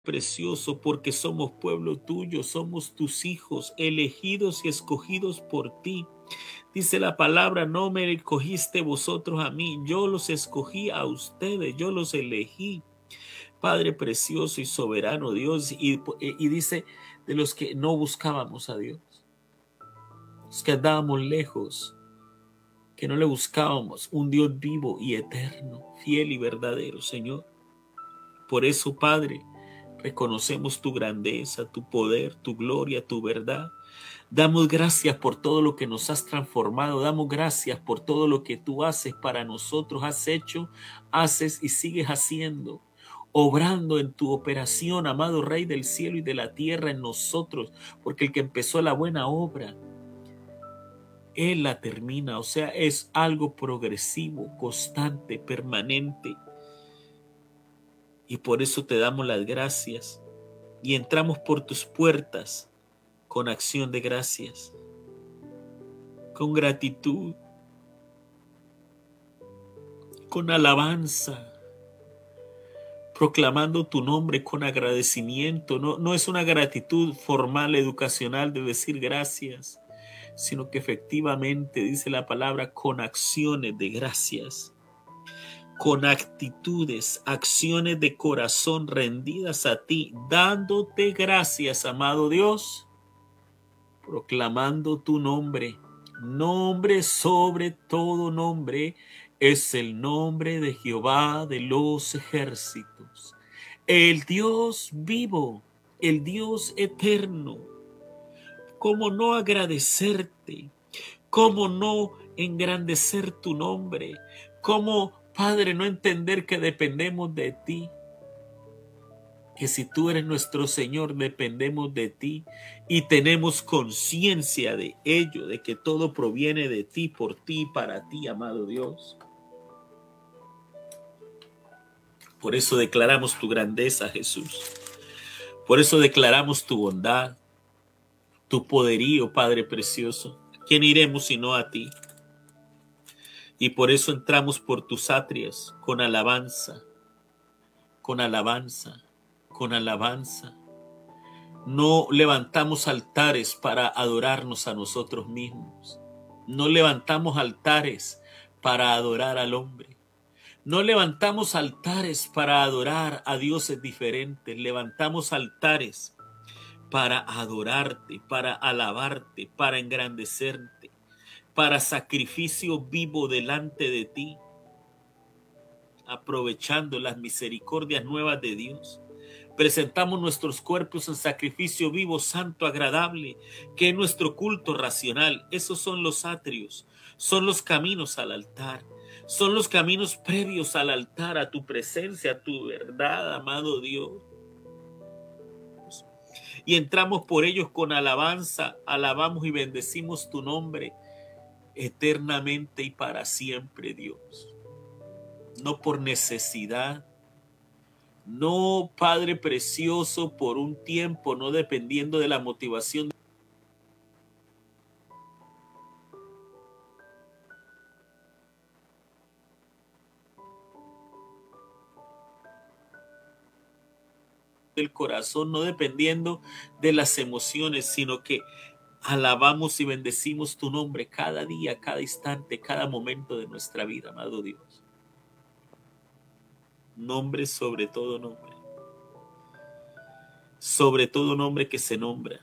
precioso, porque somos pueblo tuyo, somos tus hijos, elegidos y escogidos por ti. Dice la palabra, no me escogiste vosotros a mí, yo los escogí a ustedes, yo los elegí. Padre precioso y soberano Dios, y dice de los que no buscábamos a Dios, los que andábamos lejos, que no le buscábamos, un Dios vivo y eterno, fiel y verdadero, Señor. Por eso, Padre, reconocemos tu grandeza, tu poder, tu gloria, tu verdad. Damos gracias por todo lo que nos has transformado. Damos gracias por todo lo que tú haces para nosotros. Has hecho, haces y sigues haciendo. Obrando en tu operación, amado Rey del cielo y de la tierra, en nosotros. Porque el que empezó la buena obra, Él la termina. O sea, es algo progresivo, constante, permanente. Y por eso te damos las gracias. Y entramos por tus puertas con acción de gracias, con gratitud, con alabanza, proclamando tu nombre con agradecimiento. No es una gratitud formal, educacional de decir gracias, sino que efectivamente, dice la palabra, con acciones de gracias, con actitudes, acciones de corazón rendidas a ti, dándote gracias, amado Dios, proclamando tu nombre. Nombre sobre todo nombre es el nombre de Jehová de los ejércitos, el Dios vivo, el Dios eterno. ¿Cómo no agradecerte? ¿Cómo no engrandecer tu nombre? ¿Cómo, Padre, no entender que dependemos de ti? Que si tú eres nuestro Señor, dependemos de ti y tenemos conciencia de ello, de que todo proviene de ti, por ti y para ti, amado Dios. Por eso declaramos tu grandeza, Jesús. Por eso declaramos tu bondad, tu poderío, Padre precioso. ¿A quién iremos sino a ti? Y por eso entramos por tus atrias con alabanza, con alabanza, con alabanza. No levantamos altares para adorarnos a nosotros mismos. No levantamos altares para adorar al hombre. No levantamos altares para adorar a dioses diferentes. Levantamos altares para adorarte, para alabarte, para engrandecerte, para sacrificio vivo delante de ti, aprovechando las misericordias nuevas de Dios. Presentamos nuestros cuerpos en sacrificio vivo, santo, agradable, que es nuestro culto racional. Esos son los atrios, son los caminos al altar, son los caminos previos al altar, a tu presencia, a tu verdad, amado Dios. Y entramos por ellos con alabanza, alabamos y bendecimos tu nombre eternamente y para siempre, Dios. No por necesidad, no, Padre precioso, por un tiempo, no dependiendo de la motivación del corazón, no dependiendo de las emociones, sino que alabamos y bendecimos tu nombre cada día, cada instante, cada momento de nuestra vida, amado Dios. Nombre sobre todo nombre. Sobre todo nombre que se nombra.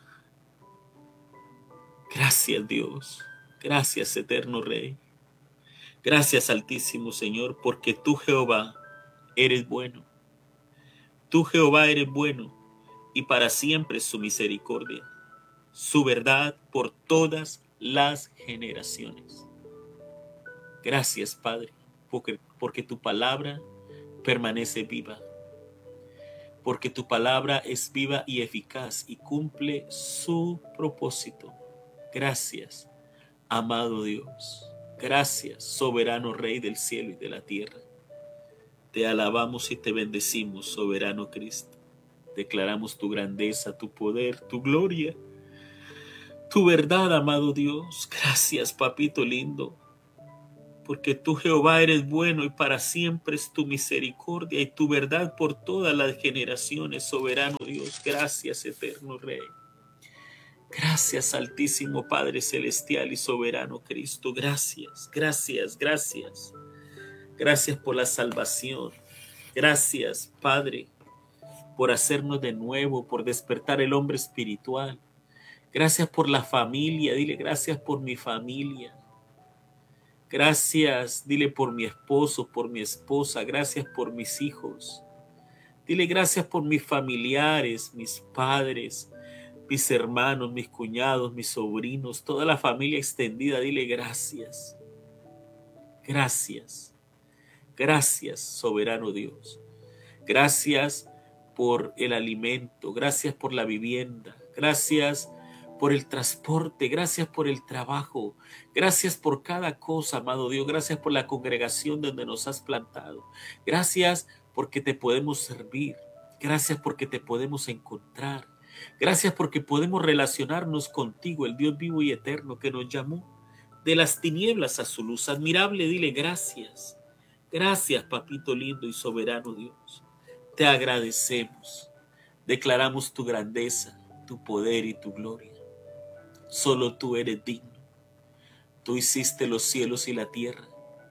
Gracias, Dios. Gracias, eterno Rey. Gracias, Altísimo Señor, porque tú, Jehová, eres bueno. Tú, Jehová, eres bueno, y para siempre su misericordia, su verdad por todas las generaciones. Gracias, Padre, porque tu palabra permanece viva, porque tu palabra es viva y eficaz y cumple su propósito. Gracias, amado Dios. Gracias, soberano Rey del cielo y de la tierra. Te alabamos y te bendecimos, soberano Cristo. Declaramos tu grandeza, tu poder, tu gloria, tu verdad, amado Dios. Gracias, papito lindo, porque tú, Jehová, eres bueno y para siempre es tu misericordia y tu verdad por todas las generaciones, soberano Dios. Gracias, eterno Rey. Gracias, Altísimo Padre Celestial y Soberano Cristo. Gracias, gracias, gracias. Gracias por la salvación. Gracias, Padre, por hacernos de nuevo, por despertar el hombre espiritual. Gracias por la familia. Dile gracias por mi familia. Gracias, dile por mi esposo, por mi esposa. Gracias por mis hijos. Dile gracias por mis familiares, mis padres, mis hermanos, mis cuñados, mis sobrinos, toda la familia extendida. Dile gracias. Gracias. Gracias, soberano Dios. Gracias por el alimento. Gracias por la vivienda. Gracias por el transporte. Gracias por el trabajo. Gracias por cada cosa, amado Dios. Gracias por la congregación donde nos has plantado. Gracias porque te podemos servir. Gracias porque te podemos encontrar. Gracias porque podemos relacionarnos contigo, el Dios vivo y eterno que nos llamó de las tinieblas a su luz admirable. Dile gracias. Gracias, papito lindo y soberano Dios. Te agradecemos. Declaramos tu grandeza, tu poder y tu gloria. Solo tú eres digno. Tú hiciste los cielos y la tierra,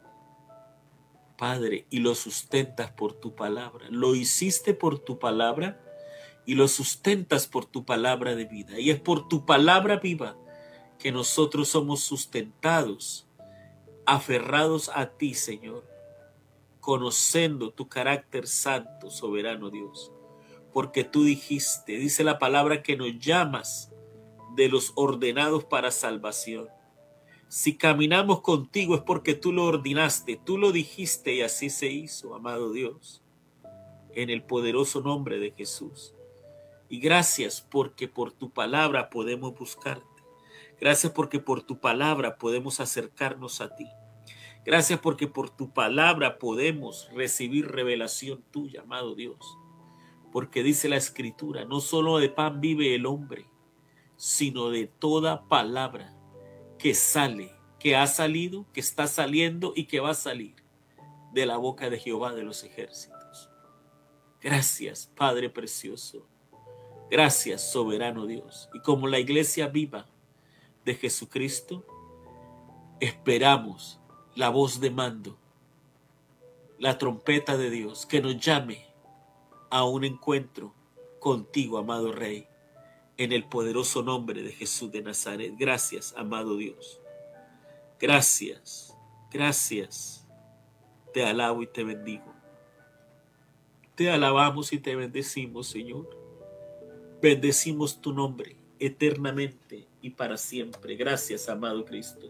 Padre, y lo sustentas por tu palabra. Lo hiciste por tu palabra y lo sustentas por tu palabra de vida. Y es por tu palabra viva que nosotros somos sustentados, aferrados a ti, Señor, conociendo tu carácter santo, soberano Dios. Porque tú dijiste, dice la palabra, que nos llamas de los ordenados para salvación. Si caminamos contigo es porque tú lo ordenaste, tú lo dijiste y así se hizo, amado Dios, en el poderoso nombre de Jesús. Y gracias porque por tu palabra podemos buscarte. Gracias porque por tu palabra podemos acercarnos a ti. Gracias porque por tu palabra podemos recibir revelación tuya, amado Dios. Porque dice la Escritura, no solo de pan vive el hombre, sino de toda palabra que sale, que ha salido, que está saliendo y que va a salir de la boca de Jehová de los ejércitos. Gracias, Padre precioso. Gracias, soberano Dios. Y como la iglesia viva de Jesucristo, esperamos la voz de mando, la trompeta de Dios, que nos llame a un encuentro contigo, amado Rey, en el poderoso nombre de Jesús de Nazaret. Gracias, amado Dios. Gracias, gracias. Te alabo y te bendigo. Te alabamos y te bendecimos, Señor. Bendecimos tu nombre eternamente y para siempre. Gracias, amado Cristo.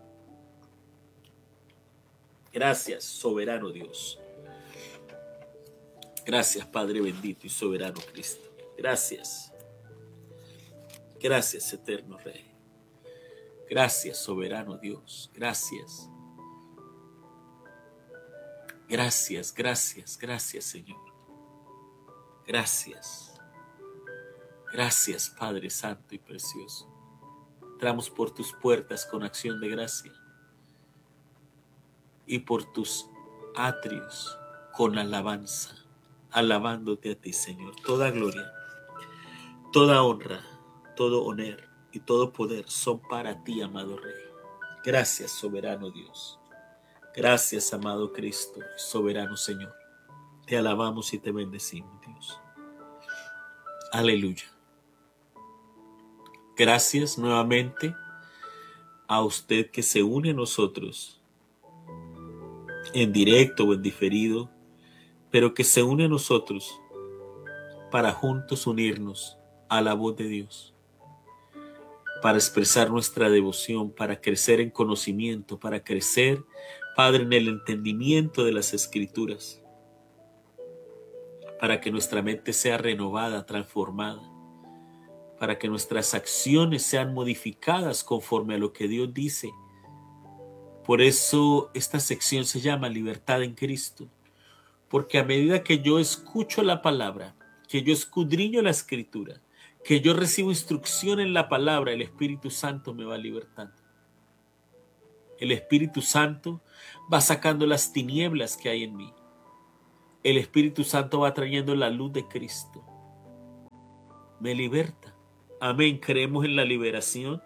Gracias, soberano Dios. Gracias, Padre bendito y soberano Cristo. Gracias. Gracias, eterno Rey. Gracias, soberano Dios. Gracias. Gracias, gracias, gracias, Señor. Gracias. Gracias, Padre Santo y Precioso. Entramos por tus puertas con acción de gracia y por tus atrios con alabanza, alabándote a ti, Señor. Toda gloria, toda honra, todo honor y todo poder son para ti, amado Rey. Gracias, soberano Dios. Gracias, amado Cristo, soberano Señor. Te alabamos y te bendecimos, Dios. Aleluya. Gracias nuevamente a usted que se une a nosotros en directo o en diferido, pero que se une a nosotros para juntos unirnos a la voz de Dios, para expresar nuestra devoción, para crecer en conocimiento, para crecer, Padre, en el entendimiento de las Escrituras, para que nuestra mente sea renovada, transformada, para que nuestras acciones sean modificadas conforme a lo que Dios dice. Por eso esta sección se llama Libertad en Cristo, porque a medida que yo escucho la palabra, que yo escudriño la Escritura, que yo recibo instrucción en la palabra, el Espíritu Santo me va libertando. El Espíritu Santo va sacando las tinieblas que hay en mí. El Espíritu Santo va trayendo la luz de Cristo. Me liberta. Amén. Creemos en la liberación.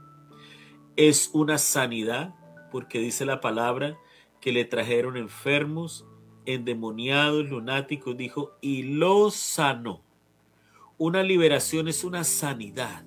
Es una sanidad, porque dice la palabra que le trajeron enfermos, endemoniados, lunáticos, dijo, y los sanó. Una liberación es una sanidad.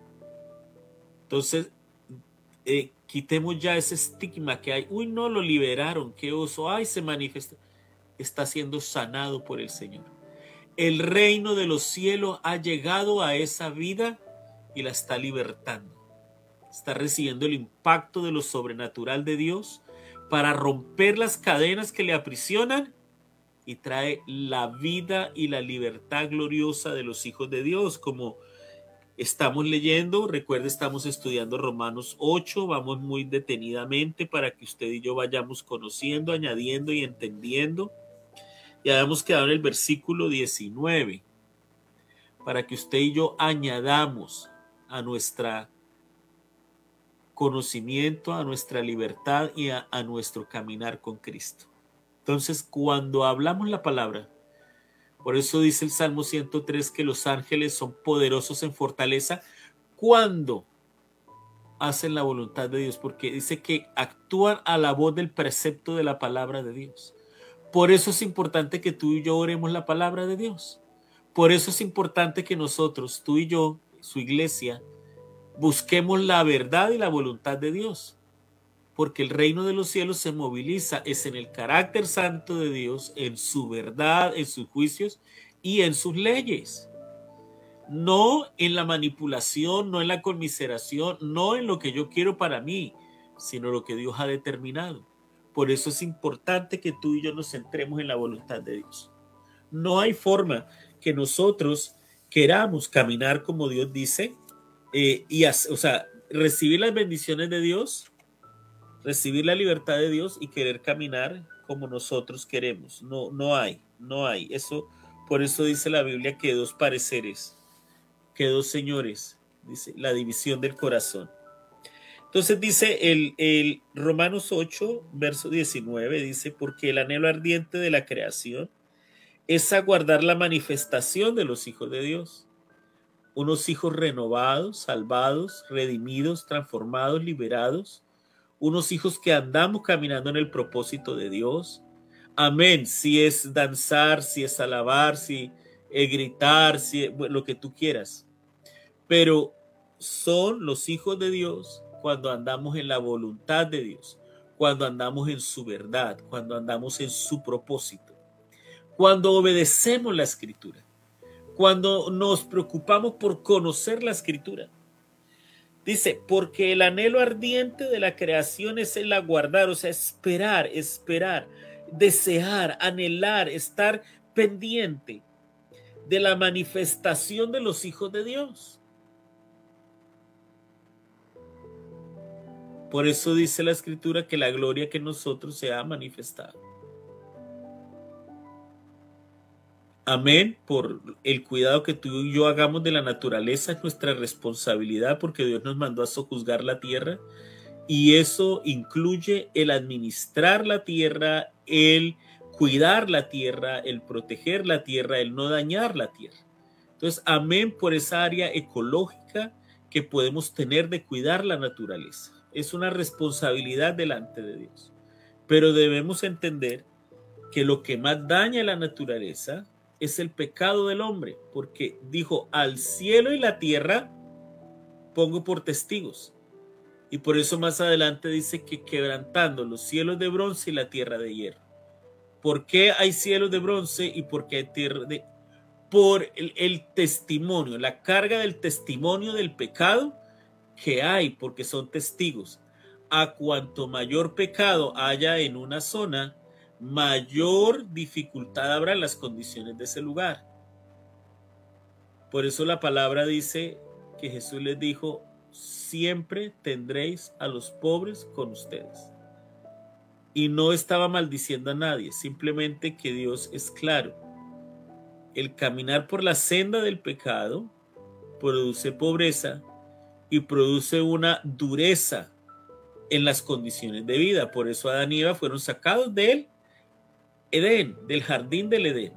Entonces, quitemos ya ese estigma que hay. Uy, no lo liberaron, qué oso. Ay, se manifiesta. Está siendo sanado por el Señor. El reino de los cielos ha llegado a esa vida y la está libertando. Está recibiendo el impacto de lo sobrenatural de Dios para romper las cadenas que le aprisionan y trae la vida y la libertad gloriosa de los hijos de Dios, como estamos leyendo. Recuerde, estamos estudiando Romanos 8, vamos muy detenidamente para que usted y yo vayamos conociendo, añadiendo y entendiendo. Ya habíamos quedado en el versículo 19, para que usted y yo añadamos a nuestra conocimiento, a nuestra libertad y a nuestro caminar con Cristo. Entonces, cuando hablamos la palabra, por eso dice el Salmo 103 que los ángeles son poderosos en fortaleza cuando hacen la voluntad de Dios, porque dice que actúan a la voz del precepto de la palabra de Dios. Por eso es importante que tú y yo oremos la palabra de Dios. Por eso es importante que nosotros, tú y yo, su iglesia, busquemos la verdad y la voluntad de Dios, porque el reino de los cielos se moviliza es en el carácter santo de Dios, en su verdad, en sus juicios y en sus leyes. No en la manipulación, no en la conmiseración, no en lo que yo quiero para mí, sino lo que Dios ha determinado. Por eso es importante que tú y yo nos centremos en la voluntad de Dios. No hay forma que nosotros queramos caminar como Dios dice, recibir las bendiciones de Dios, recibir la libertad de Dios y querer caminar como nosotros queremos. No hay. Eso, por eso dice la Biblia que dos pareceres, que dos señores, dice la división del corazón. Entonces dice el Romanos 8, verso 19, dice, porque el anhelo ardiente de la creación es aguardar la manifestación de los hijos de Dios. Unos hijos renovados, salvados, redimidos, transformados, liberados. Unos hijos que andamos caminando en el propósito de Dios. Amén. Si es danzar, si es alabar, si es gritar, lo que tú quieras. Pero son los hijos de Dios cuando andamos en la voluntad de Dios, cuando andamos en su verdad, cuando andamos en su propósito, cuando obedecemos la Escritura, cuando nos preocupamos por conocer la Escritura. Dice, porque el anhelo ardiente de la creación es el aguardar, o sea, esperar, desear, anhelar, estar pendiente de la manifestación de los hijos de Dios. Por eso dice la Escritura que la gloria que en nosotros se ha manifestado. Amén. Por el cuidado que tú y yo hagamos de la naturaleza es nuestra responsabilidad, porque Dios nos mandó a sojuzgar la tierra, y eso incluye el administrar la tierra, el cuidar la tierra, el proteger la tierra, el no dañar la tierra. Entonces, amén por esa área ecológica que podemos tener de cuidar la naturaleza. Es una responsabilidad delante de Dios. Pero debemos entender que lo que más daña a la naturaleza es el pecado del hombre, porque dijo, al cielo y la tierra pongo por testigos. Y por eso más adelante dice que quebrantando los cielos de bronce y la tierra de hierro. ¿Por qué hay cielos de bronce y por qué hay tierra de...? Por el testimonio, la carga del testimonio del pecado que hay, porque son testigos. A cuanto mayor pecado haya en una zona, mayor dificultad habrá en las condiciones de ese lugar. Por eso la palabra dice que Jesús les dijo, siempre tendréis a los pobres con ustedes. Y no estaba maldiciendo a nadie, simplemente que Dios es claro. El caminar por la senda del pecado produce pobreza y produce una dureza en las condiciones de vida. Por eso Adán y Eva fueron sacados del Edén, del jardín del Edén.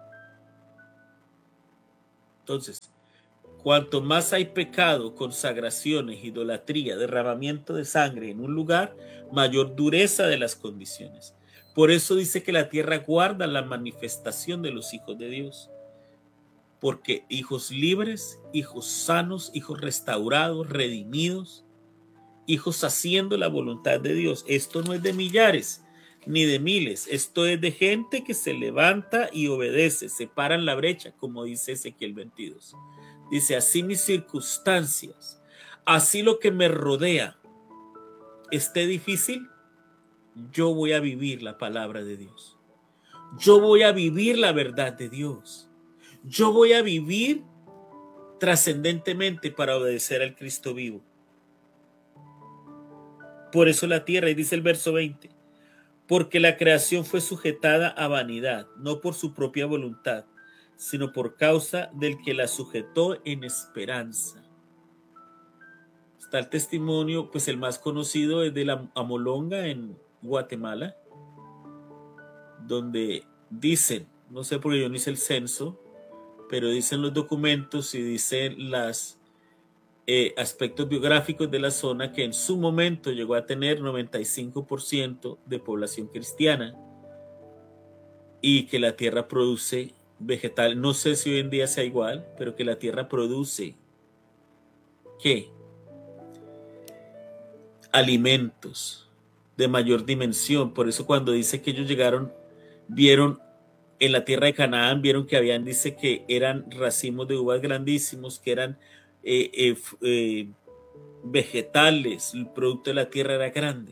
Entonces, cuanto más hay pecado, consagraciones, idolatría, derramamiento de sangre en un lugar, mayor dureza de las condiciones. Por eso dice que la tierra guarda la manifestación de los hijos de Dios. Porque hijos libres, hijos sanos, hijos restaurados, redimidos, hijos haciendo la voluntad de Dios. Esto no es de millares ni de miles. Esto es de gente que se levanta y obedece, separan la brecha, como dice Ezequiel 22. Dice, así mis circunstancias, así lo que me rodea esté difícil, yo voy a vivir la palabra de Dios. Yo voy a vivir la verdad de Dios. Yo voy a vivir trascendentemente para obedecer al Cristo vivo. Por eso la tierra, y dice el verso 20, porque la creación fue sujetada a vanidad, no por su propia voluntad, sino por causa del que la sujetó en esperanza. Está el testimonio, pues el más conocido es de la Amolonga en Guatemala, donde dicen, no sé por qué yo no hice el censo, pero dicen los documentos y dicen los aspectos biográficos de la zona que en su momento llegó a tener 95% de población cristiana y que la tierra produce vegetal. No sé si hoy en día sea igual, pero que la tierra produce ¿qué? Alimentos de mayor dimensión. Por eso cuando dice que ellos llegaron, vieron en la tierra de Canaán, vieron que habían, dice que eran racimos de uvas grandísimos, que eran vegetales, el producto de la tierra era grande.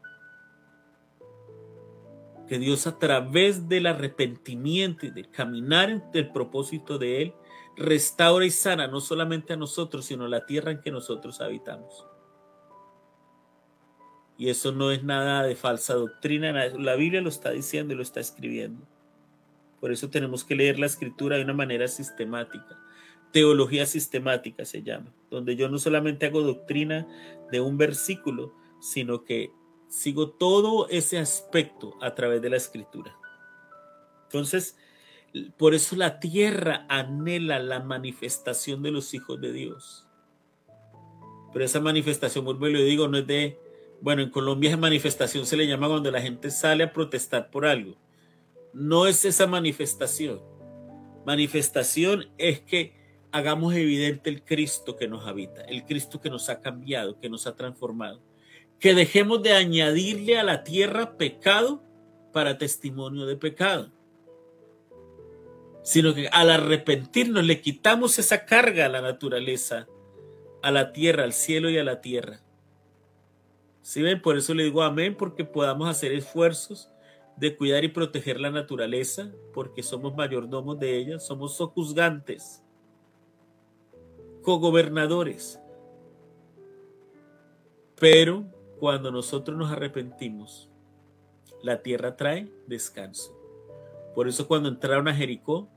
Que Dios, a través del arrepentimiento y del caminar en el propósito de Él, restaura y sana no solamente a nosotros, sino la tierra en que nosotros habitamos. Y eso no es nada de falsa doctrina, la Biblia lo está diciendo y lo está escribiendo. Por eso tenemos que leer la escritura de una manera sistemática. Teología sistemática se llama, donde yo no solamente hago doctrina de un versículo, sino que sigo todo ese aspecto a través de la escritura. Entonces, por eso la tierra anhela la manifestación de los hijos de Dios. Pero esa manifestación, vuelvo y lo digo, no es de, bueno, en Colombia esa manifestación se le llama cuando la gente sale a protestar por algo. No es esa manifestación. Manifestación es que hagamos evidente el Cristo que nos habita, el Cristo que nos ha cambiado, que nos ha transformado. Que dejemos de añadirle a la tierra pecado para testimonio de pecado, sino que al arrepentirnos le quitamos esa carga a la naturaleza, a la tierra, al cielo y a la tierra. ¿Sí ven? Por eso le digo amén, porque podamos hacer esfuerzos de cuidar y proteger la naturaleza, porque somos mayordomos de ella, somos sojuzgantes, cogobernadores. Pero cuando nosotros nos arrepentimos, la tierra trae descanso. Por eso cuando entraron a Jericó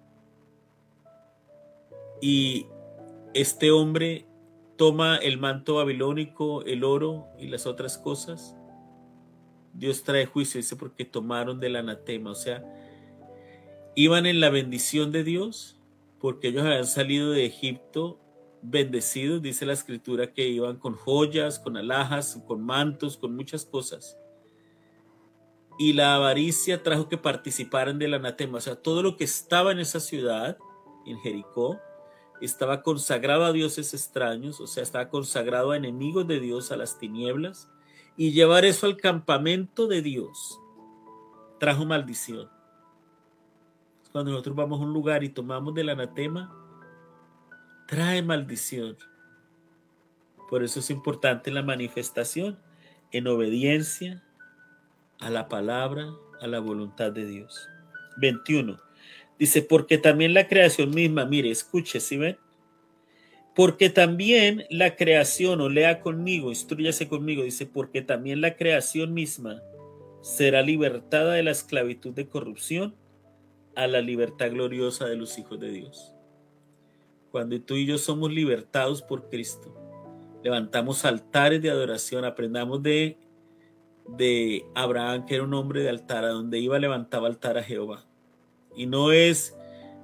y este hombre toma el manto babilónico, el oro y las otras cosas, Dios trae juicio, dice, porque tomaron del anatema. O sea, iban en la bendición de Dios porque ellos habían salido de Egipto bendecidos. Dice la escritura que iban con joyas, con alhajas, con mantos, con muchas cosas. Y la avaricia trajo que participaran del anatema. O sea, todo lo que estaba en esa ciudad, en Jericó, estaba consagrado a dioses extraños, o sea, estaba consagrado a enemigos de Dios, a las tinieblas, y llevar eso al campamento de Dios trajo maldición. Cuando nosotros vamos a un lugar y tomamos del anatema, trae maldición. Por eso es importante la manifestación en obediencia a la palabra, a la voluntad de Dios. 21. Dice, porque también la creación misma, mire, escuche, ¿sí ven? Porque también la creación, o lea conmigo, instrúyase conmigo, dice, porque también la creación misma será libertada de la esclavitud de corrupción a la libertad gloriosa de los hijos de Dios. Cuando tú y yo somos libertados por Cristo Levantamos altares de adoración. Aprendamos de Abraham, que era un hombre de altar. A donde iba levantaba altar a Jehová. Y no es,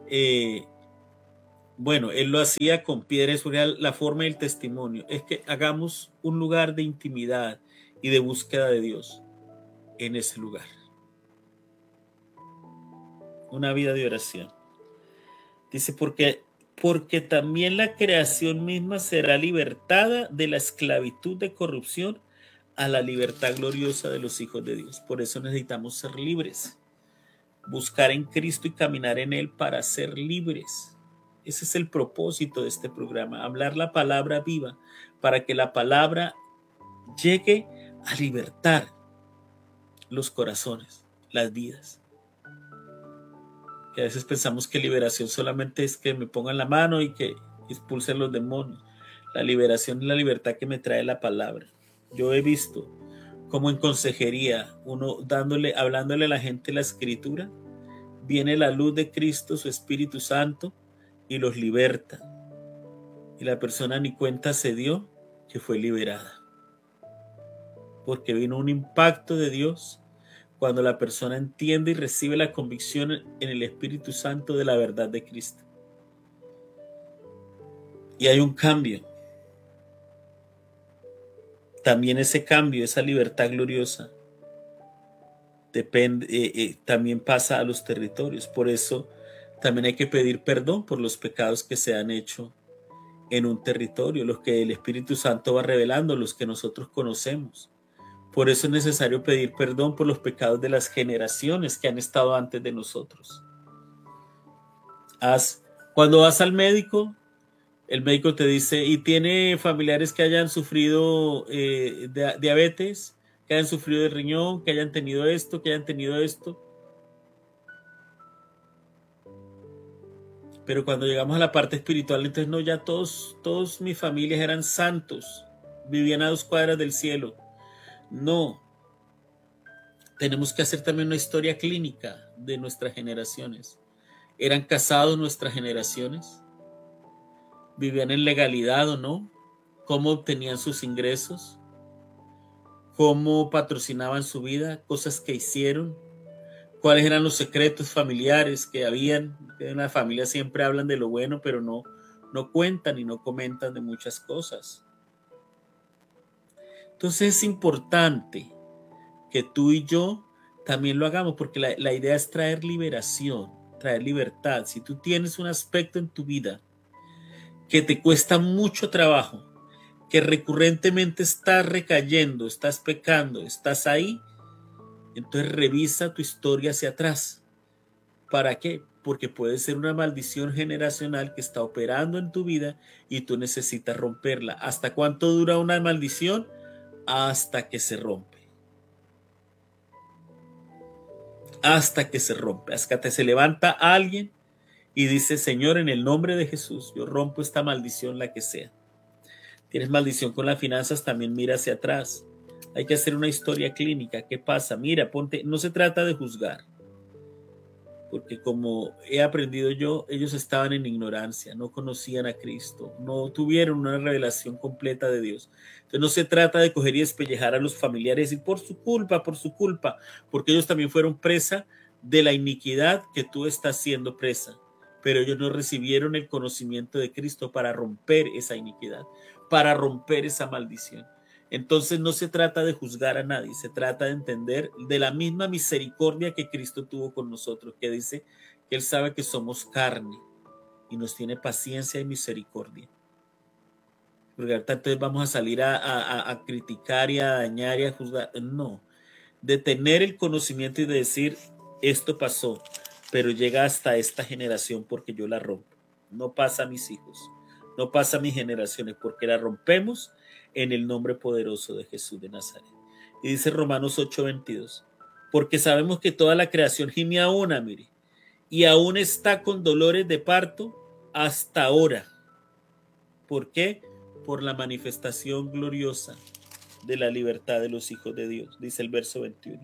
bueno, él lo hacía con piedras, porque era la forma y el testimonio. Es que hagamos un lugar de intimidad y de búsqueda de Dios en ese lugar. Una vida de oración. Dice, porque también la creación misma será libertada de la esclavitud de corrupción a la libertad gloriosa de los hijos de Dios. Por eso necesitamos ser libres, buscar en Cristo y caminar en Él para ser libres. Ese es el propósito de este programa, hablar la palabra viva, para que la palabra llegue a libertar los corazones, las vidas. Que a veces pensamos que liberación solamente es que me pongan la mano y que expulsen los demonios. La liberación es la libertad que me trae la palabra. Yo he visto cómo en consejería, uno hablándole a la gente la escritura, viene la luz de Cristo, su Espíritu Santo, y los liberta. Y la persona ni cuenta se dio que fue liberada. Porque vino un impacto de Dios cuando la persona entiende y recibe la convicción en el Espíritu Santo de la verdad de Cristo. Y hay un cambio. También ese cambio, esa libertad gloriosa, también pasa a los territorios. Por eso también hay que pedir perdón por los pecados que se han hecho en un territorio, los que el Espíritu Santo va revelando, los que nosotros conocemos. Por eso es necesario pedir perdón por los pecados de las generaciones que han estado antes de nosotros. Cuando vas al médico, el médico te dice, ¿y tiene familiares que hayan sufrido diabetes, que hayan sufrido de riñón, que hayan tenido esto, que hayan tenido esto? Pero cuando llegamos a la parte espiritual, entonces no, ya todos mis familias eran santos, vivían a 2 cuadras del cielo. No, tenemos que hacer también una historia clínica de nuestras generaciones. ¿Eran casados nuestras generaciones? ¿Vivían en legalidad o no? ¿Cómo obtenían sus ingresos? ¿Cómo patrocinaban su vida? ¿Cosas que hicieron? ¿Cuáles eran los secretos familiares que habían? En la familia siempre hablan de lo bueno, pero no cuentan y no comentan de muchas cosas. Entonces es importante que tú y yo también lo hagamos, porque la idea es traer liberación, traer libertad. Si tú tienes un aspecto en tu vida que te cuesta mucho trabajo, que recurrentemente estás recayendo, estás pecando, estás ahí, entonces revisa tu historia hacia atrás. ¿Para qué? Porque puede ser una maldición generacional que está operando en tu vida y tú necesitas romperla. ¿Hasta cuánto dura una maldición? Hasta que se rompe. Hasta que se rompe. Hasta que se levanta alguien y dice, Señor, en el nombre de Jesús, yo rompo esta maldición, la que sea. Tienes maldición con las finanzas, también mira hacia atrás. Hay que hacer una historia clínica. ¿Qué pasa? Mira, no se trata de juzgar. Porque como he aprendido yo, ellos estaban en ignorancia, no conocían a Cristo, no tuvieron una revelación completa de Dios. Entonces no se trata de coger y despellejar a los familiares y por su culpa, porque ellos también fueron presa de la iniquidad que tú estás siendo presa. Pero ellos no recibieron el conocimiento de Cristo para romper esa iniquidad, para romper esa maldición. Entonces no se trata de juzgar a nadie, se trata de entender de la misma misericordia que Cristo tuvo con nosotros, que dice que Él sabe que somos carne y nos tiene paciencia y misericordia. Porque ahorita entonces vamos a salir a criticar y a dañar y a juzgar. No, de tener el conocimiento y de decir, esto pasó, pero llega hasta esta generación porque yo la rompo. No pasa a mis hijos, no pasa a mis generaciones, porque la rompemos en el nombre poderoso de Jesús de Nazaret. Y dice Romanos 8:22, porque sabemos que toda la creación gime a una, mire, y aún está con dolores de parto hasta ahora. ¿Por qué? Por la manifestación gloriosa de la libertad de los hijos de Dios, dice el verso 21.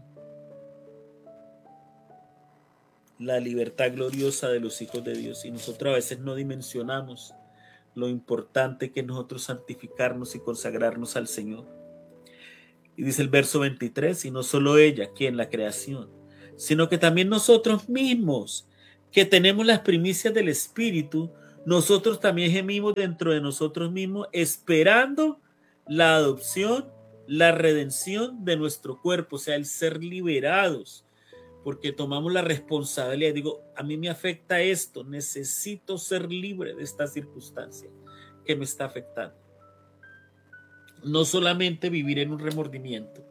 La libertad gloriosa de los hijos de Dios. Y nosotros a veces no dimensionamos lo importante que es nosotros santificarnos y consagrarnos al Señor. Y dice el verso 23, y no solo ella, quien la creación, sino que también nosotros mismos, que tenemos las primicias del Espíritu, nosotros también gemimos dentro de nosotros mismos, esperando la adopción, la redención de nuestro cuerpo, o sea, el ser liberados, porque tomamos la responsabilidad. Digo, a mí me afecta esto, necesito ser libre de esta circunstancia que me está afectando. No solamente vivir en un remordimiento.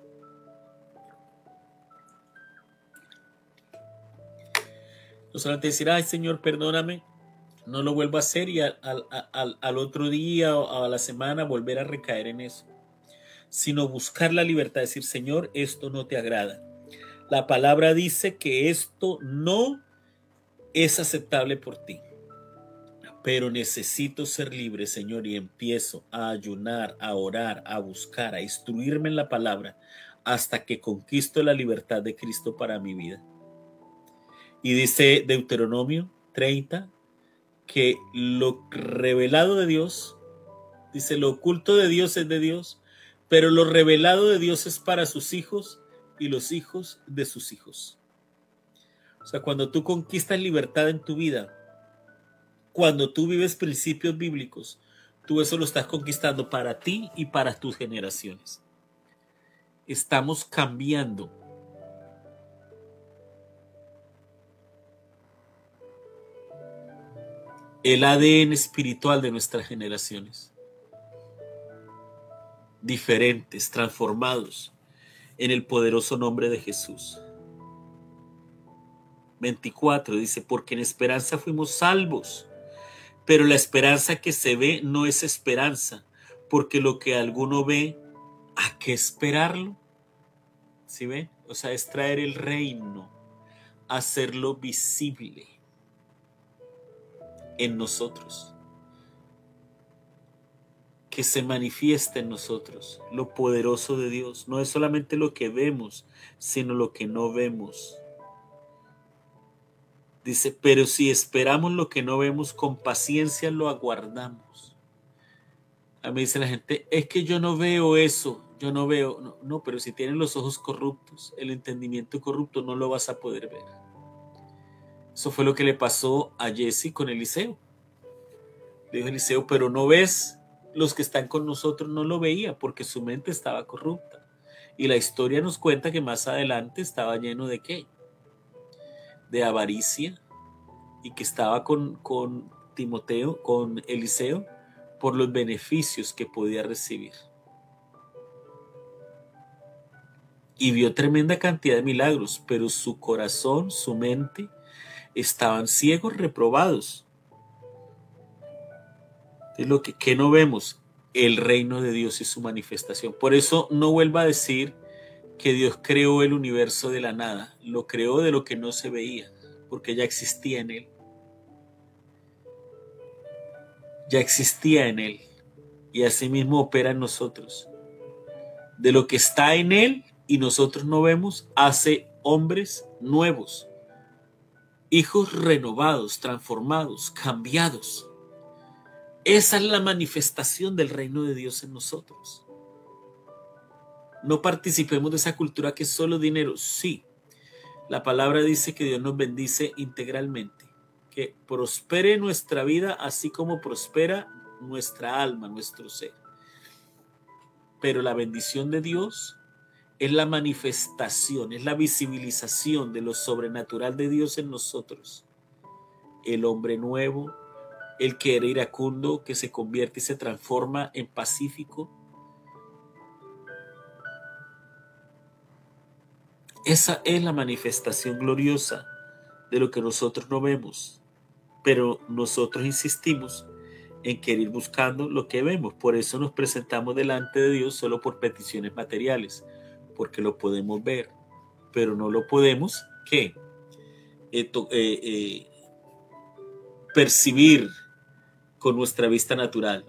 No solamente decir, ay Señor, perdóname, no lo vuelvo a hacer y al otro día o a la semana volver a recaer en eso. Sino buscar la libertad, decir, Señor, esto no te agrada. La palabra dice que esto no es aceptable por ti. Pero necesito ser libre, Señor, y empiezo a ayunar, a orar, a buscar, a instruirme en la palabra hasta que conquisto la libertad de Cristo para mi vida. Y dice Deuteronomio 30 que lo revelado de Dios, dice, lo oculto de Dios es de Dios, pero lo revelado de Dios es para sus hijos y los hijos de sus hijos. O sea, cuando tú conquistas libertad en tu vida, cuando tú vives principios bíblicos, tú eso lo estás conquistando para ti y para tus generaciones. Estamos cambiando el ADN espiritual de nuestras generaciones. Diferentes, transformados en el poderoso nombre de Jesús. 24 dice, porque en esperanza fuimos salvos. Pero la esperanza que se ve no es esperanza, porque lo que alguno ve, ¿a qué esperarlo? ¿Sí ven? O sea, es traer el reino, hacerlo visible en nosotros. Que se manifieste en nosotros lo poderoso de Dios. No es solamente lo que vemos, sino lo que no vemos. Dice, pero si esperamos lo que no vemos, con paciencia lo aguardamos. A mí dice la gente, es que yo no veo eso, yo no veo. No, pero si tienes los ojos corruptos, el entendimiento corrupto, no lo vas a poder ver. Eso fue lo que le pasó a Jesse con Eliseo. Le dijo Eliseo, pero no ves, los que están con nosotros no lo veía porque su mente estaba corrupta. Y la historia nos cuenta que más adelante estaba lleno de ¿qué? De avaricia, y que estaba con Timoteo, con Eliseo, por los beneficios que podía recibir. Y vio tremenda cantidad de milagros, pero su corazón, su mente, estaban ciegos, reprobados. Es lo que no vemos, el reino de Dios y su manifestación. Por eso no vuelva a decir que Dios creó el universo de la nada, lo creó de lo que no se veía, porque ya existía en él. Ya existía en él y asimismo opera en nosotros. De lo que está en él y nosotros no vemos, hace hombres nuevos, hijos renovados, transformados, cambiados. Esa es la manifestación del reino de Dios en nosotros. No participemos de esa cultura que es solo dinero. Sí, la palabra dice que Dios nos bendice integralmente, que prospere nuestra vida así como prospera nuestra alma, nuestro ser. Pero la bendición de Dios es la manifestación, es la visibilización de lo sobrenatural de Dios en nosotros. El hombre nuevo, el que era iracundo, que se convierte y se transforma en pacífico. Esa es la manifestación gloriosa de lo que nosotros no vemos, pero nosotros insistimos en querer ir buscando lo que vemos. Por eso nos presentamos delante de Dios solo por peticiones materiales, porque lo podemos ver, pero no lo podemos ¿qué? Percibir con nuestra vista natural.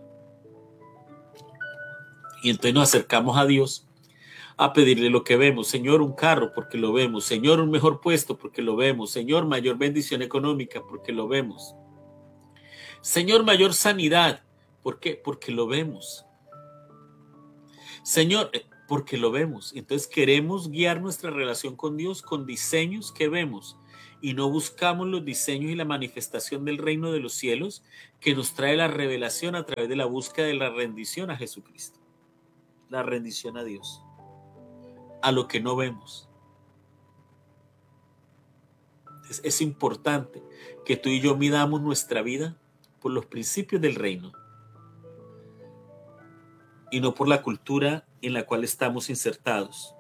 Y entonces nos acercamos a Dios a pedirle lo que vemos. Señor, un carro, porque lo vemos. Señor, un mejor puesto, porque lo vemos. Señor, mayor bendición económica, porque lo vemos. Señor, mayor sanidad, ¿Por qué? Porque lo vemos. Señor, porque lo vemos. Entonces queremos guiar nuestra relación con Dios con diseños que vemos y no buscamos los diseños y la manifestación del reino de los cielos que nos trae la revelación a través de la búsqueda de la rendición a Jesucristo. La rendición a Dios, a lo que no vemos. Es importante que tú y yo midamos nuestra vida por los principios del reino y no por la cultura en la cual estamos insertados.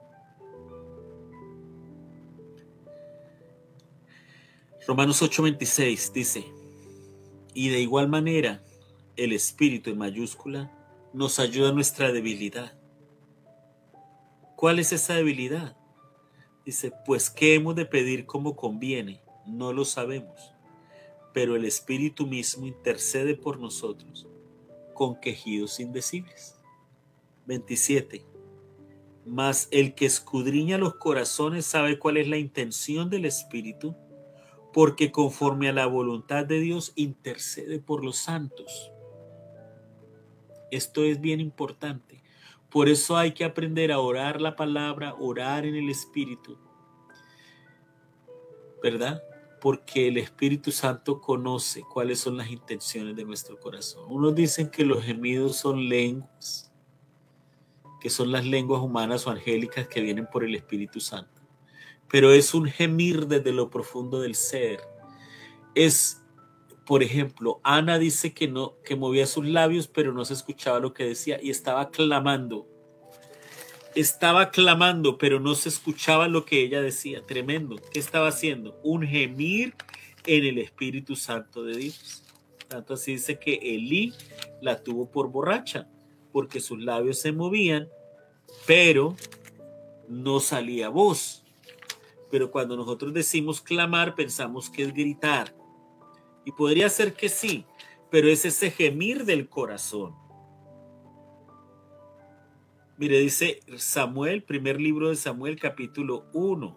Romanos 8:26 dice, y de igual manera el Espíritu en mayúscula nos ayuda en nuestra debilidad. ¿Cuál es esa debilidad? Dice, pues ¿qué hemos de pedir como conviene? No lo sabemos, pero el Espíritu mismo intercede por nosotros con quejidos indecibles. 27. Mas el que escudriña los corazones sabe cuál es la intención del Espíritu, porque conforme a la voluntad de Dios intercede por los santos. Esto es bien importante. Por eso hay que aprender a orar la palabra, orar en el Espíritu, ¿verdad? Porque el Espíritu Santo conoce cuáles son las intenciones de nuestro corazón. Unos dicen que los gemidos son lenguas, que son las lenguas humanas o angélicas que vienen por el Espíritu Santo. Pero es un gemir desde lo profundo del ser. Es, por ejemplo, Ana dice que movía sus labios, pero no se escuchaba lo que decía y estaba clamando. Estaba clamando, pero no se escuchaba lo que ella decía. Tremendo. ¿Qué estaba haciendo? Un gemir en el Espíritu Santo de Dios. Tanto así dice que Elí la tuvo por borracha, porque sus labios se movían, pero no salía voz. Pero cuando nosotros decimos clamar, pensamos que es gritar. Y podría ser que sí, pero es ese gemir del corazón. Mire, dice Samuel, primer libro de Samuel, capítulo 1.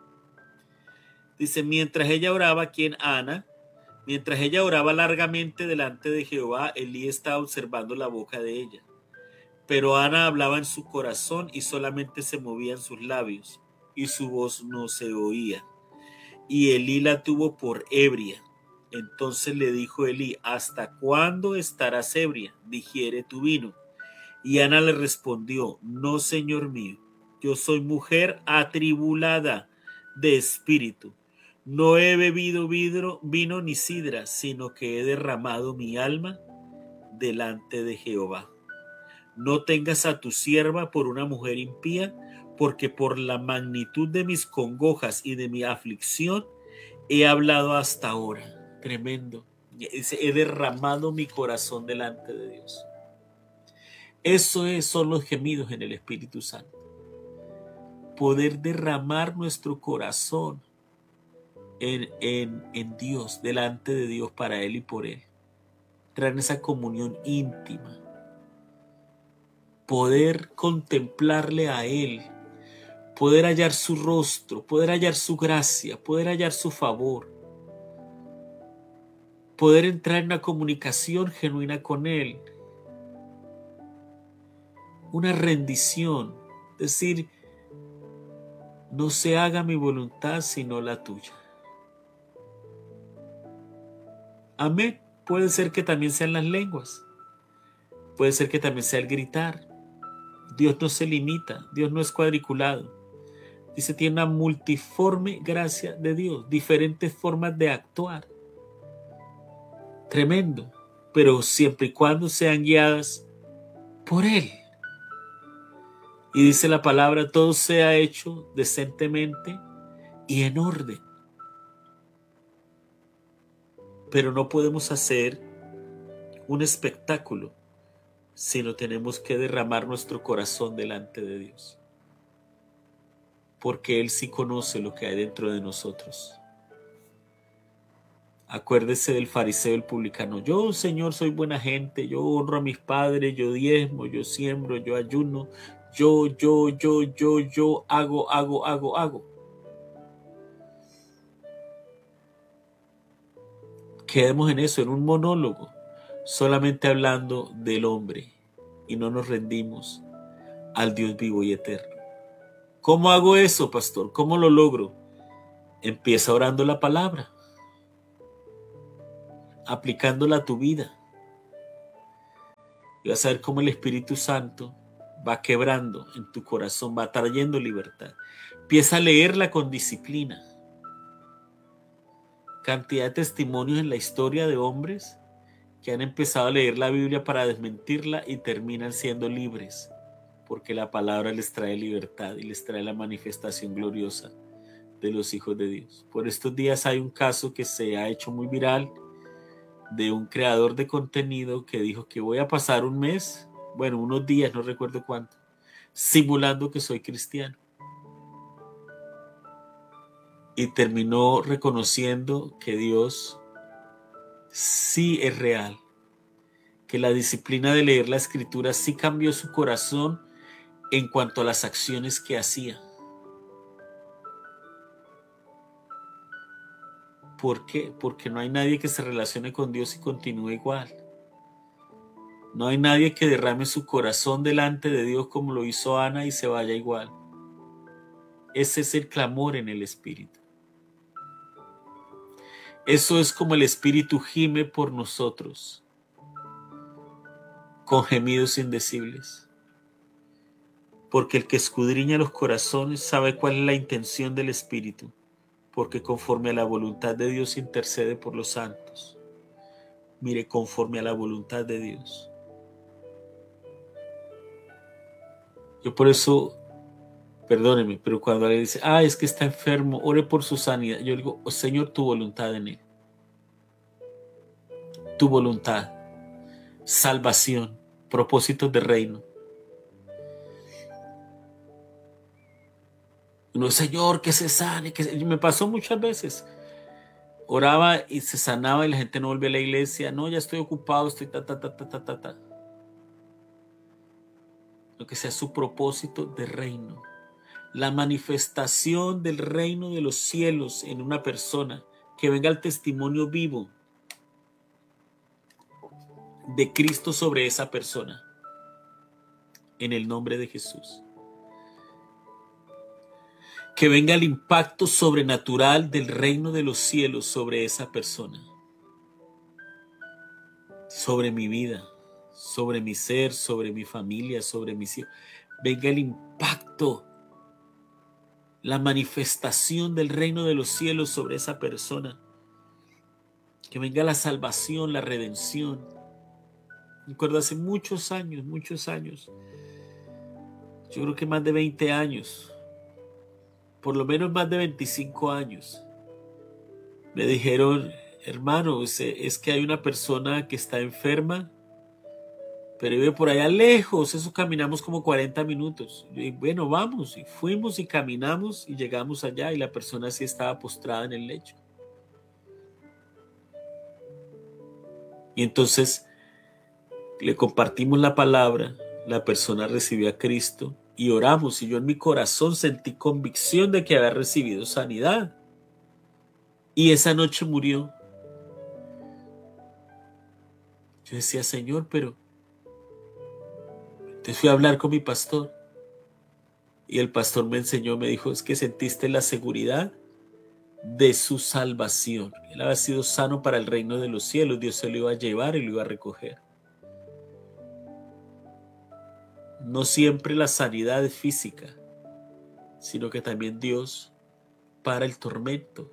Dice, mientras ella oraba, ¿quién? Ana. Mientras ella oraba largamente delante de Jehová, Elí estaba observando la boca de ella. Pero Ana hablaba en su corazón y solamente se movían sus labios, y su voz no se oía. Y Elí la tuvo por ebria. Entonces le dijo Elí, ¿hasta cuándo estarás ebria? Digiere tu vino. Y Ana le respondió, no, señor mío, yo soy mujer atribulada de espíritu. No he bebido vino ni sidra, sino que he derramado mi alma delante de Jehová. No tengas a tu sierva por una mujer impía, porque por la magnitud de mis congojas y de mi aflicción he hablado hasta ahora. Tremendo. He derramado mi corazón delante de Dios. Eso son los gemidos en el Espíritu Santo. Poder derramar nuestro corazón en Dios, delante de Dios, para Él y por Él. Traer esa comunión íntima. Poder contemplarle a Él. Poder hallar su rostro, poder hallar su gracia, poder hallar su favor. Poder entrar en una comunicación genuina con Él. Una rendición, decir, no se haga mi voluntad sino la tuya. Amén. Puede ser que también sean las lenguas, puede ser que también sea el gritar. Dios no se limita, Dios no es cuadriculado. Dice, tiene una multiforme gracia de Dios, diferentes formas de actuar. Tremendo, pero siempre y cuando sean guiadas por Él. Y dice la palabra, todo sea hecho decentemente y en orden. Pero no podemos hacer un espectáculo, sino tenemos que derramar nuestro corazón delante de Dios. Porque Él sí conoce lo que hay dentro de nosotros. Acuérdese del fariseo y el publicano. Yo, Señor, soy buena gente, yo honro a mis padres, yo diezmo, yo siembro, yo ayuno, yo hago. Quedemos en eso, en un monólogo. solamente hablando del hombre y no nos rendimos al Dios vivo y eterno. ¿Cómo hago eso, pastor? ¿Cómo lo logro? Empieza orando la palabra, aplicándola a tu vida. Y vas a ver cómo el Espíritu Santo va quebrando en tu corazón, va trayendo libertad. Empieza a leerla con disciplina. Cantidad de testimonios en la historia de hombres que han empezado a leer la Biblia para desmentirla y terminan siendo libres, porque la palabra les trae libertad y les trae la manifestación gloriosa de los hijos de Dios. Por estos días hay un caso que se ha hecho muy viral de un creador de contenido que dijo que voy a pasar un mes, bueno, unos días, no recuerdo cuánto, simulando que soy cristiano. Y terminó reconociendo que Dios sí es real, que la disciplina de leer la escritura sí cambió su corazón en cuanto a las acciones que hacía. ¿Por qué? Porque no hay nadie que se relacione con Dios y continúe igual. No hay nadie que derrame su corazón delante de Dios como lo hizo Ana y se vaya igual. Ese es el clamor en el Espíritu. Eso es como el Espíritu gime por nosotros, con gemidos indecibles. Porque el que escudriña los corazones sabe cuál es la intención del Espíritu, porque conforme a la voluntad de Dios intercede por los santos. Mire, conforme a la voluntad de Dios. Yo por eso, perdóneme, pero cuando alguien dice, es que está enfermo, ore por su sanidad, yo digo, oh, Señor, tu voluntad en él. Tu voluntad, salvación, propósitos de reino. No, Señor, que se sane, me pasó muchas veces. Oraba y se sanaba y la gente no volvía a la iglesia. No, ya estoy ocupado, estoy ta. Lo que sea su propósito de reino. La manifestación del reino de los cielos en una persona. Que venga el testimonio vivo de Cristo sobre esa persona. En el nombre de Jesús. Que venga el impacto sobrenatural del reino de los cielos sobre esa persona. Sobre mi vida, sobre mi ser, sobre mi familia, sobre mis hijos. Venga el impacto, la manifestación del reino de los cielos sobre esa persona. Que venga la salvación, la redención. Recuerdo hace muchos años, yo creo que más de 20 años, por lo menos más de 25 años, me dijeron, hermano, es que hay una persona que está enferma, pero vive por allá lejos, eso caminamos como 40 minutos. Y bueno, vamos, y fuimos y caminamos y llegamos allá y la persona sí estaba postrada en el lecho. Y entonces le compartimos la palabra, la persona recibió a Cristo y oramos y yo en mi corazón sentí convicción de que había recibido sanidad. Y esa noche murió. Yo decía, Señor, pero te fui a hablar con mi pastor y el pastor me enseñó, me dijo, es que sentiste la seguridad de su salvación. Él había sido sano para el reino de los cielos, Dios se lo iba a llevar y lo iba a recoger. No siempre la sanidad es física, sino que también Dios para el tormento.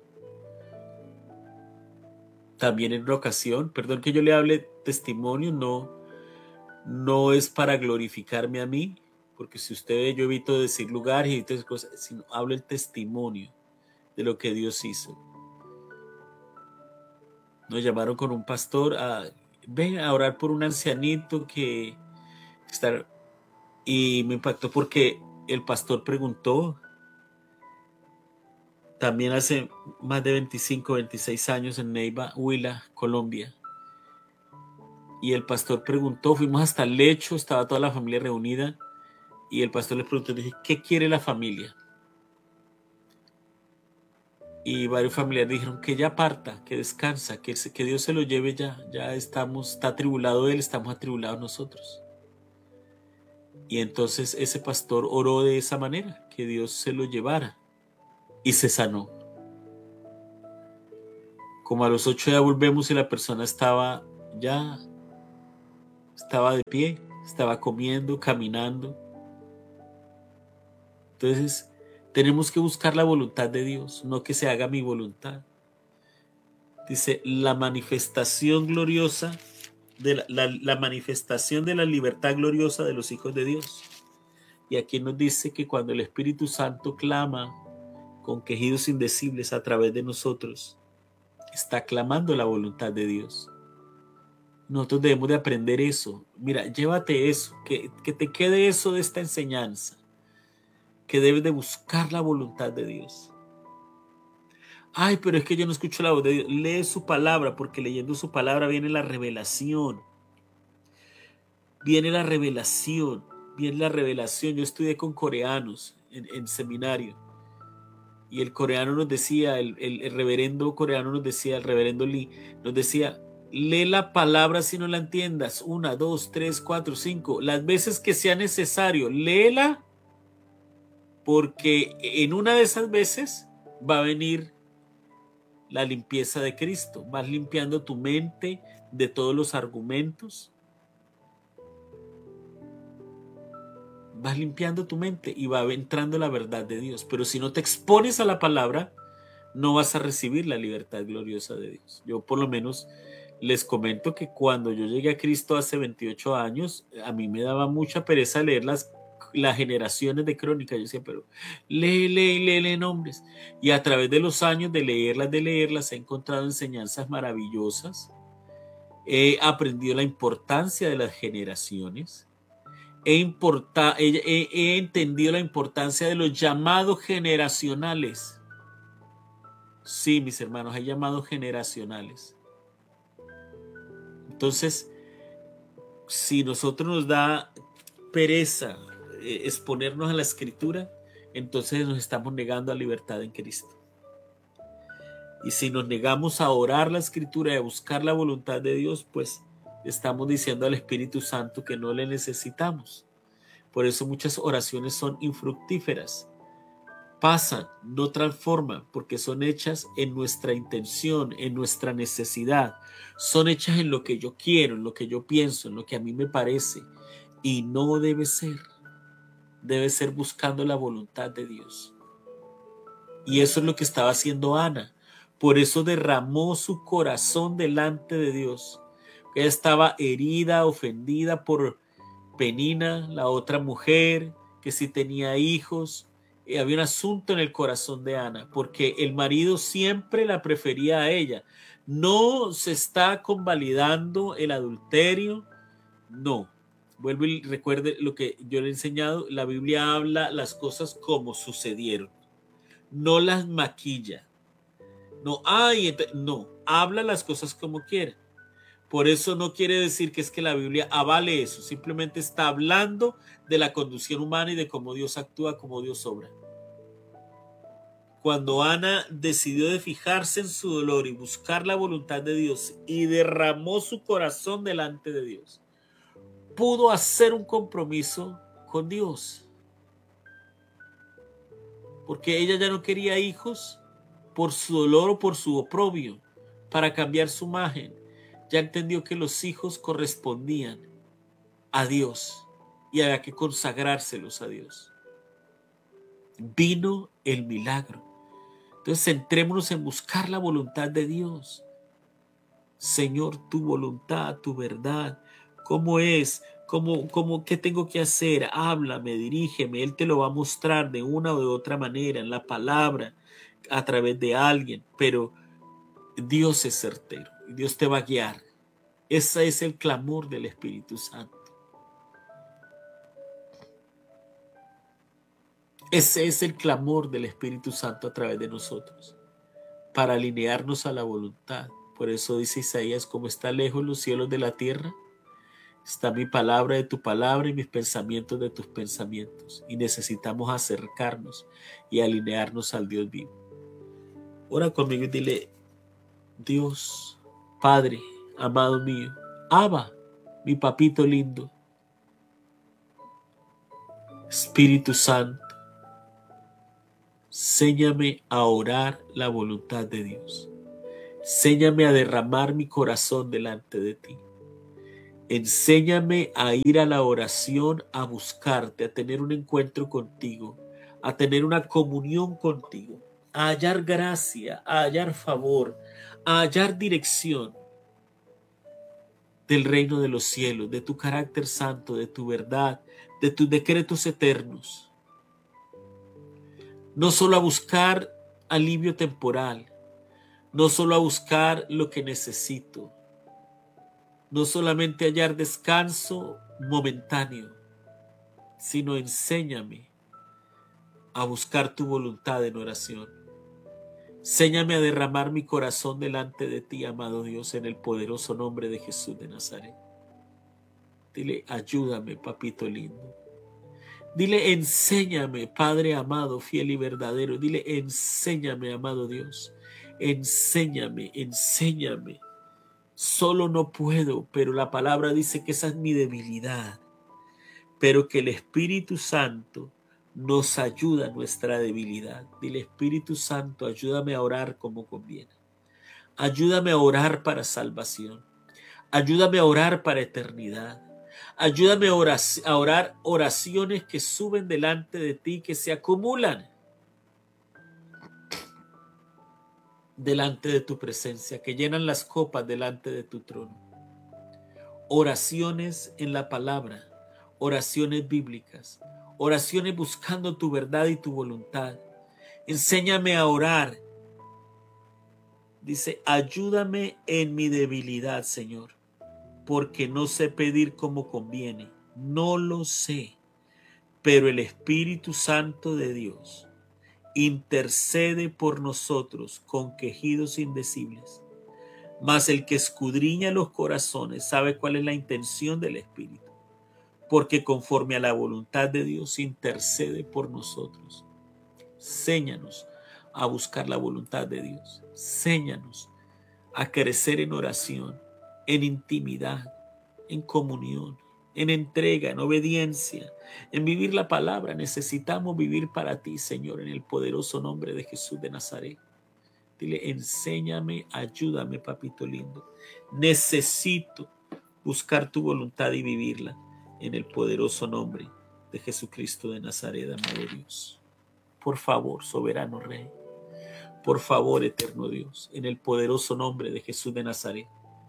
También en una ocasión, perdón que yo le hable testimonio, no es para glorificarme a mí, porque si usted ve, yo evito decir lugares y otras cosas, sino hablo el testimonio de lo que Dios hizo. Nos llamaron con un pastor ven a orar por un ancianito que está, y me impactó porque el pastor preguntó, también hace más de 25, 26 años en Neiva, Huila, Colombia. Y el pastor preguntó, fuimos hasta el lecho, estaba toda la familia reunida, y el pastor le preguntó, dije, ¿qué quiere la familia? y varios familiares dijeron que ya parta, que descansa, que Dios se lo lleve ya. Ya está atribulado él, estamos atribulados nosotros. Y entonces ese pastor oró de esa manera, que Dios se lo llevara, y se sanó. Como a los 8 días volvemos y la persona estaba de pie, estaba comiendo, caminando. Entonces tenemos que buscar la voluntad de Dios, no que se haga mi voluntad. Dice, la manifestación gloriosa, la manifestación de la libertad gloriosa de los hijos de Dios. Y aquí nos dice que cuando el Espíritu Santo clama con quejidos indecibles a través de nosotros, está clamando la voluntad de Dios. Nosotros debemos de aprender eso. Mira, llévate eso, que te quede eso de esta enseñanza, que debes de buscar la voluntad de Dios. Ay, pero es que yo no escucho la voz de Dios. Lee su palabra, porque leyendo su palabra viene la revelación. Viene la revelación. Viene la revelación. Yo estudié con coreanos en seminario. Y el coreano nos decía, el reverendo coreano nos decía, el reverendo Lee, nos decía, lee la palabra si no la entiendas. 1, 2, 3, 4, 5. Las veces que sea necesario, léela, porque en una de esas veces va a venir la limpieza de Cristo. Vas limpiando tu mente de todos los argumentos. Vas limpiando tu mente y va entrando la verdad de Dios. Pero si no te expones a la palabra, no vas a recibir la libertad gloriosa de Dios. Yo por lo menos les comento que cuando yo llegué a Cristo hace 28 años, a mí me daba mucha pereza leer las generaciones de crónicas. Yo decía, pero lee nombres. Y a través de los años de leerlas, he encontrado enseñanzas maravillosas. He aprendido la importancia de las generaciones. He entendido la importancia de los llamados generacionales. Sí, mis hermanos, hay llamados generacionales. Entonces, si nosotros nos da pereza exponernos a la Escritura, entonces nos estamos negando a libertad en Cristo. Y si nos negamos a orar la Escritura y a buscar la voluntad de Dios, pues estamos diciendo al Espíritu Santo que no le necesitamos. Por eso muchas oraciones son infructíferas. Pasan, no transforman, porque son hechas en nuestra intención, en nuestra necesidad. Son hechas en lo que yo quiero, en lo que yo pienso, en lo que a mí me parece. Y no debe ser. Debe ser buscando la voluntad de Dios. Y eso es lo que estaba haciendo Ana. Por eso derramó su corazón delante de Dios. Ella estaba herida, ofendida por Penina, la otra mujer, que si tenía hijos. Había un asunto en el corazón de Ana, porque el marido siempre la prefería a ella. No se está convalidando el adulterio, no. Vuelvo y recuerde lo que yo le he enseñado. La Biblia habla las cosas como sucedieron, no las maquilla. No, no, habla las cosas como quiere. Por eso no quiere decir que es que la Biblia avale eso, simplemente está hablando de la conducción humana y de cómo Dios actúa, cómo Dios obra. Cuando Ana decidió de fijarse en su dolor y buscar la voluntad de Dios y derramó su corazón delante de Dios, pudo hacer un compromiso con Dios. Porque ella ya no quería hijos por su dolor o por su oprobio, para cambiar su imagen. Ya entendió que los hijos correspondían a Dios y había que consagrárselos a Dios. Vino el milagro. Entonces centrémonos en buscar la voluntad de Dios. Señor, tu voluntad, tu verdad, ¿cómo es? ¿Qué tengo que hacer? Háblame, dirígeme. Él te lo va a mostrar de una o de otra manera, en la palabra, a través de alguien. Pero Dios es certero y Dios te va a guiar. Ese es el clamor del Espíritu Santo. Ese es el clamor del Espíritu Santo a través de nosotros, para alinearnos a la voluntad. Por eso dice Isaías, como está lejos los cielos de la tierra, está mi palabra de tu palabra y mis pensamientos de tus pensamientos. Y necesitamos acercarnos y alinearnos al Dios vivo. Ora conmigo y dile: Dios, Padre, amado mío, Abba, mi papito lindo, Espíritu Santo, enséñame a orar la voluntad de Dios. Enséñame a derramar mi corazón delante de ti. Enséñame a ir a la oración, a buscarte, a tener un encuentro contigo, a tener una comunión contigo, a hallar gracia, a hallar favor, a hallar dirección del reino de los cielos, de tu carácter santo, de tu verdad, de tus decretos eternos. No solo a buscar alivio temporal, no solo a buscar lo que necesito, no solamente hallar descanso momentáneo, sino enséñame a buscar tu voluntad en oración. Enséñame a derramar mi corazón delante de ti, amado Dios, en el poderoso nombre de Jesús de Nazaret. Dile: ayúdame, papito lindo. Dile: enséñame, Padre amado, fiel y verdadero. Dile: enséñame, amado Dios. Enséñame, enséñame. Solo no puedo, pero la palabra dice que esa es mi debilidad. Pero que el Espíritu Santo nos ayuda en nuestra debilidad. Dile: Espíritu Santo, ayúdame a orar como conviene. Ayúdame a orar para salvación. Ayúdame a orar para eternidad. Ayúdame a orar oraciones que suben delante de ti, que se acumulan delante de tu presencia, que llenan las copas delante de tu trono. Oraciones en la palabra, oraciones bíblicas, oraciones buscando tu verdad y tu voluntad. Enséñame a orar. Dice: ayúdame en mi debilidad, Señor, porque no sé pedir como conviene. No lo sé, pero el Espíritu Santo de Dios intercede por nosotros con quejidos indecibles. Mas el que escudriña los corazones sabe cuál es la intención del Espíritu, porque conforme a la voluntad de Dios intercede por nosotros. Enséñanos a buscar la voluntad de Dios. Enséñanos a crecer en oración, en intimidad, en comunión, en entrega, en obediencia, en vivir la palabra. Necesitamos vivir para ti, Señor, en el poderoso nombre de Jesús de Nazaret. Dile: enséñame, ayúdame, papito lindo. Necesito buscar tu voluntad y vivirla en el poderoso nombre de Jesucristo de Nazaret, amado Dios. Por favor, soberano Rey. Por favor, eterno Dios, en el poderoso nombre de Jesús de Nazaret.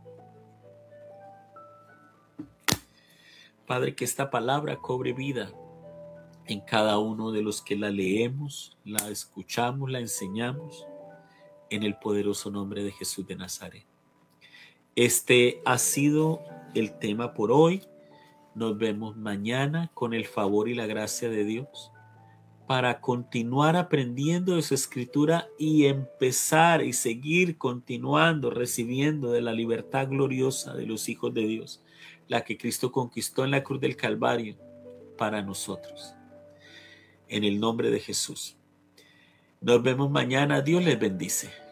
Padre, que esta palabra cobre vida en cada uno de los que la leemos, la escuchamos, la enseñamos, en el poderoso nombre de Jesús de Nazaret. Este ha sido el tema por hoy. Nos vemos mañana con el favor y la gracia de Dios para continuar aprendiendo de su escritura y empezar y seguir continuando recibiendo de la libertad gloriosa de los hijos de Dios, la que Cristo conquistó en la cruz del Calvario para nosotros. En el nombre de Jesús. Nos vemos mañana. Dios les bendice.